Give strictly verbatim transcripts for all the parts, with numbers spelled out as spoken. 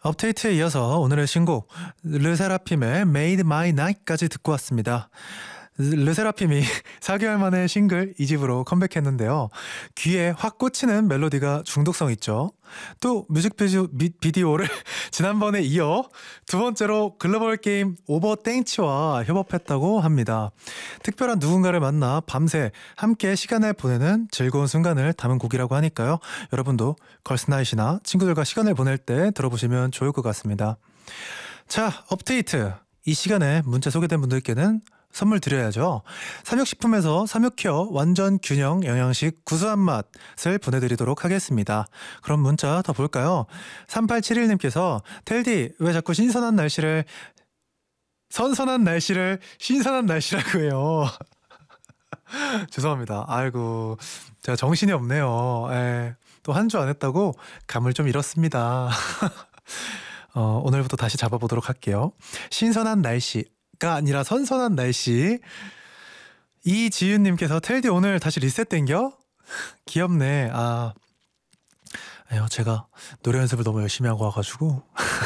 업데이트에 이어서 오늘의 신곡 르세라핌의 Made My Night까지 듣고 왔습니다. 르세라핌이 사 개월 만에 싱글 이 집으로 컴백했는데요. 귀에 확 꽂히는 멜로디가 중독성 있죠. 또 뮤직비디오를 지난번에 이어 두 번째로 글로벌 게임 오버땡치와 협업했다고 합니다. 특별한 누군가를 만나 밤새 함께 시간을 보내는 즐거운 순간을 담은 곡이라고 하니까요. 여러분도 걸스나잇이나 친구들과 시간을 보낼 때 들어보시면 좋을 것 같습니다. 자, 업데이트. 이 시간에 문자 소개된 분들께는 선물 드려야죠. 삼육식품에서 삼육케어 완전 균형 영양식 구수한 맛을 보내드리도록 하겠습니다. 그럼 문자 더 볼까요? 삼팔칠일님께서 텔디 왜 자꾸 신선한 날씨를 선선한 날씨를 신선한 날씨라고 해요. 죄송합니다. 아이고 제가 정신이 없네요. 또 한 주 안 했다고 감을 좀 잃었습니다. 어, 오늘부터 다시 잡아보도록 할게요. 신선한 날씨 가 아니라 선선한 날씨. 이지윤님께서 텔디 오늘 다시 리셋 땡겨? 귀엽네. 아, 아유, 제가 노래 연습을 너무 열심히 하고 와가지고.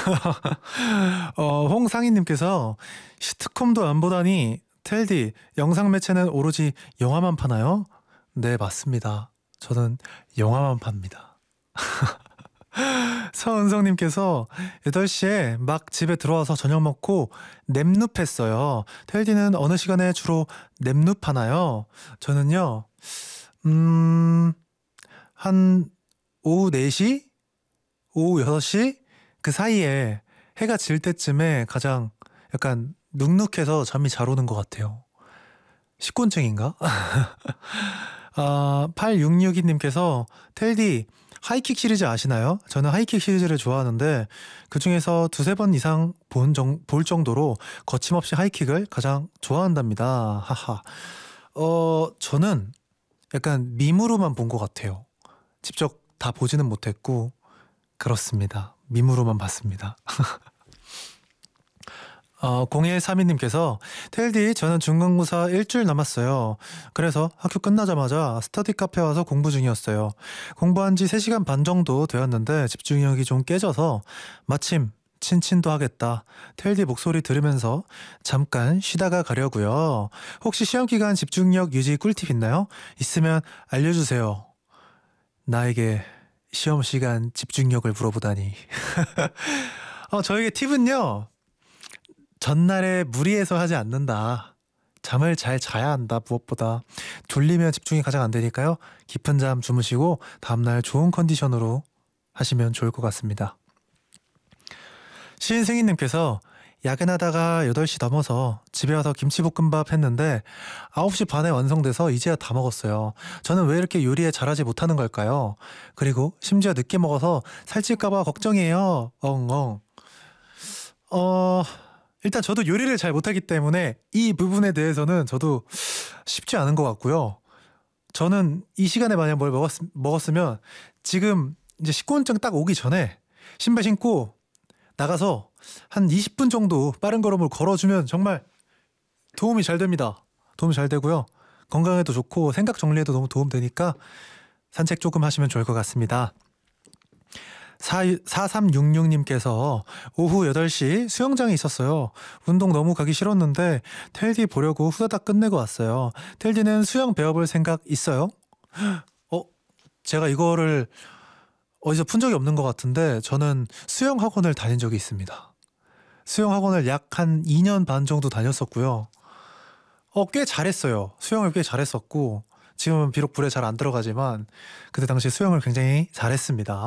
어, 홍상희님께서 시트콤도 안 보다니 텔디 영상 매체는 오로지 영화만 파나요? 네, 맞습니다. 저는 영화만 팝니다. 서은성님께서 여덟 시에 막 집에 들어와서 저녁 먹고 냅눕했어요. 텔디는 어느 시간에 주로 냅눕하나요? 저는요 음... 한 오후 네 시? 오후 여섯 시? 그 사이에 해가 질 때쯤에 가장 약간 눅눅해서 잠이 잘 오는 것 같아요. 식곤증인가? 아, 팔육육이님께서 텔디 하이킥 시리즈 아시나요? 저는 하이킥 시리즈를 좋아하는데 그중에서 두세 번 이상 본 정, 볼 정도로 거침없이 하이킥을 가장 좋아한답니다. 하하. 어, 저는 약간 밈으로만 본 것 같아요. 직접 다 보지는 못했고 그렇습니다. 밈으로만 봤습니다. 어, 공일삼이님께서 텔디 저는 중간고사 일주일 남았어요. 그래서 학교 끝나자마자 스터디 카페 와서 공부 중이었어요. 공부한 지 세 시간 반 정도 되었는데 집중력이 좀 깨져서 마침 친친도 하겠다. 텔디 목소리 들으면서 잠깐 쉬다가 가려고요. 혹시 시험기간 집중력 유지 꿀팁 있나요? 있으면 알려주세요. 나에게 시험시간 집중력을 물어보다니. 어, 저에게 팁은요. 전날에 무리해서 하지 않는다. 잠을 잘 자야 한다. 무엇보다 졸리면 집중이 가장 안 되니까요. 깊은 잠 주무시고 다음날 좋은 컨디션으로 하시면 좋을 것 같습니다. 시인승희님께서 야근하다가 여덟 시 넘어서 집에 와서 김치볶음밥 했는데 아홉 시 반에 완성돼서 이제야 다 먹었어요. 저는 왜 이렇게 요리에 잘하지 못하는 걸까요? 그리고 심지어 늦게 먹어서 살찔까봐 걱정이에요. 엉엉. 어... 일단 저도 요리를 잘 못하기 때문에 이 부분에 대해서는 저도 쉽지 않은 것 같고요. 저는 이 시간에 만약 뭘 먹었, 먹었으면 지금 이제 식곤증 딱 오기 전에 신발 신고 나가서 한 이십 분 정도 빠른 걸음을 걸어주면 정말 도움이 잘 됩니다. 도움이 잘 되고요. 건강에도 좋고 생각 정리에도 너무 도움되니까 산책 조금 하시면 좋을 것 같습니다. 사삼육육님께서 오후 여덟 시 수영장에 있었어요. 운동 너무 가기 싫었는데 텔디 보려고 후다닥 끝내고 왔어요. 텔디는 수영 배워볼 생각 있어요? 어? 제가 이거를 어디서 푼 적이 없는 것 같은데 저는 수영 학원을 다닌 적이 있습니다. 수영 학원을 약 한 이 년 반 정도 다녔었고요. 어, 꽤 잘했어요. 수영을 꽤 잘했었고 지금은 비록 물에 잘 안 들어가지만 그때 당시 수영을 굉장히 잘했습니다.